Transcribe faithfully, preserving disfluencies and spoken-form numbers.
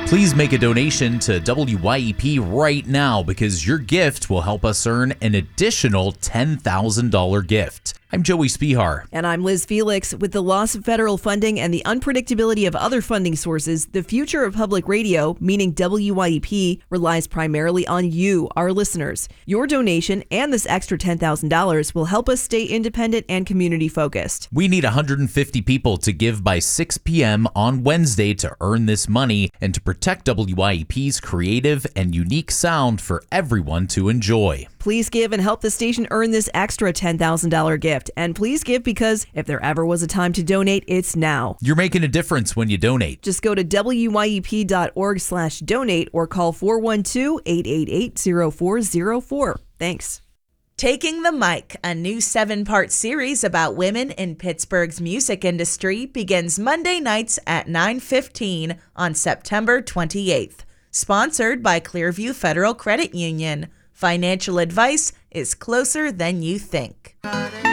Please make a donation to W Y E P right now because your gift will help us earn an additional ten thousand dollars gift. I'm Joey Spihar. And I'm Liz Felix. With the loss of federal funding and the unpredictability of other funding sources, the future of public radio, meaning W Y E P, relies primarily on you, our listeners. Your donation and this extra ten thousand dollars will help us stay independent and community focused. We need one hundred fifty people to give by six p.m. on Wednesday to earn this money and to protect W Y E P's creative and unique sound for everyone to enjoy. Please give and help the station earn this extra ten thousand dollars gift. And please give because if there ever was a time to donate, it's now. You're making a difference when you donate. Just go to W Y E P dot org slash donate or call four one two, eight eight eight, zero four zero four. Thanks. Taking the Mic, a new seven-part series about women in Pittsburgh's music industry, begins Monday nights at nine fifteen on September twenty-eighth. Sponsored by Clearview Federal Credit Union. Financial advice is closer than you think.